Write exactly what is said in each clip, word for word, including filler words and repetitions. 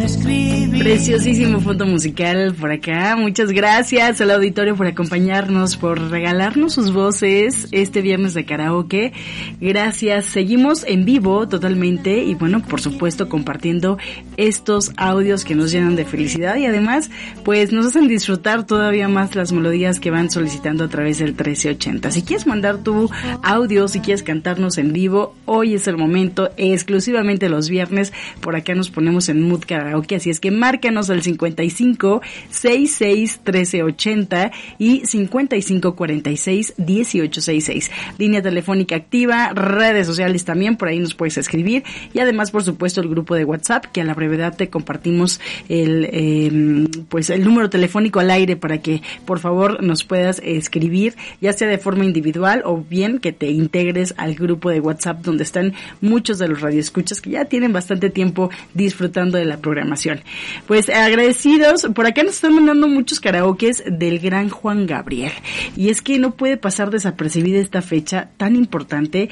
Preciosísimo fondo musical por acá. Muchas gracias al auditorio por acompañarnos, por regalarnos sus voces este viernes de karaoke. Gracias. Seguimos en vivo totalmente y bueno, por supuesto compartiendo estos audios que nos llenan de felicidad y además pues nos hacen disfrutar todavía más las melodías que van solicitando a través del trece ochenta. Si quieres mandar tu audio, si quieres cantarnos en vivo, hoy es el momento, exclusivamente los viernes. Por acá nos ponemos en mood karaoke, así es que márcanos al cincuenta y cinco, sesenta y seis, trece ochenta y cincuenta y cinco, cuarenta y seis, dieciocho sesenta y seis. Línea telefónica activa, redes sociales también, por ahí nos puedes escribir y además por supuesto el grupo de WhatsApp, que a la brevedad te compartimos el eh, pues el número telefónico al aire para que por favor nos puedas escribir, ya sea de forma individual o bien que te integres al grupo de WhatsApp donde están muchos de los radioescuchas que ya tienen bastante tiempo disfrutando de la programación. Pues agradecidos, por acá nos están mandando muchos karaokes del gran Juan Gabriel y es que no puede pasar desapercibida esta fecha tan importante.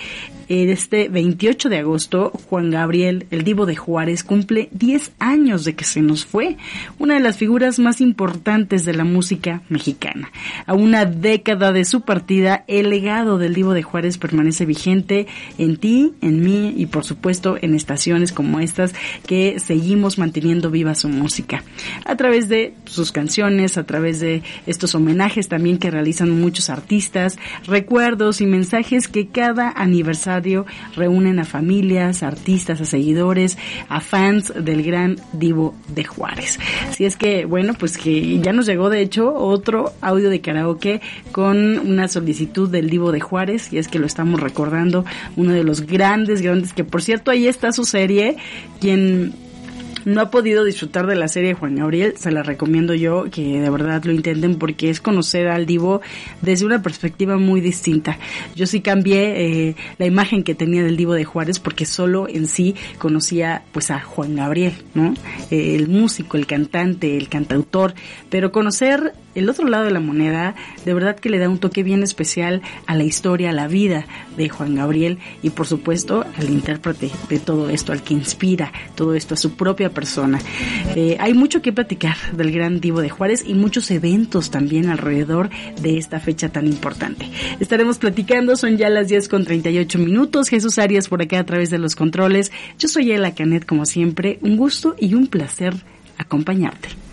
Este veintiocho de agosto, Juan Gabriel, el Divo de Juárez, cumple diez años de que se nos fue, una de las figuras más importantes de la música mexicana. A una década de su partida, el legado del Divo de Juárez permanece vigente en ti, en mí y por supuesto en estaciones como estas que seguimos manteniendo viva su música. A través de sus canciones, a través de estos homenajes también que realizan muchos artistas, recuerdos y mensajes que cada aniversario reúnen a familias, a artistas, a seguidores, a fans del gran Divo de Juárez. Así es que, bueno, pues que ya nos llegó de hecho otro audio de karaoke con una solicitud del Divo de Juárez y es que lo estamos recordando, uno de los grandes, grandes, que por cierto ahí está su serie, quien no ha podido disfrutar de la serie de Juan Gabriel, se la recomiendo yo que de verdad lo intenten porque es conocer al Divo desde una perspectiva muy distinta. Yo sí cambié eh, la imagen que tenía del Divo de Juárez porque solo en sí conocía pues a Juan Gabriel, ¿no? Eh, el músico, el cantante, el cantautor, pero conocer el otro lado de la moneda de verdad que le da un toque bien especial a la historia, a la vida de Juan Gabriel y por supuesto al intérprete de todo esto, al que inspira todo esto, a su propia persona. Eh, hay mucho que platicar del gran Divo de Juárez y muchos eventos también alrededor de esta fecha tan importante. Estaremos platicando, son ya las diez con treinta y ocho minutos. Jesús Arias por acá a través de los controles. Yo soy Ela Canet como siempre, un gusto y un placer acompañarte.